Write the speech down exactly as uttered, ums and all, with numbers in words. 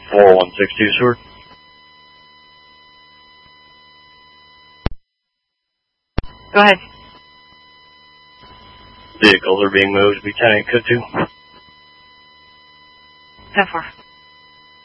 four one six two, Stewart. Go ahead. Vehicles are being moved. Be ten eight, code two. ten four.